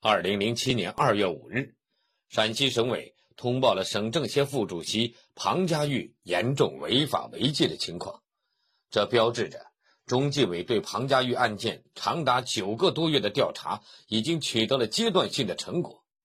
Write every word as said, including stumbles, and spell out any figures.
二零零七年二月五日，陕西省委通报了省政协副主席庞家玉严重违法违纪的情况，这标志着中纪委对庞家玉案件长达九个多月的调查已经取得了阶段性的成果。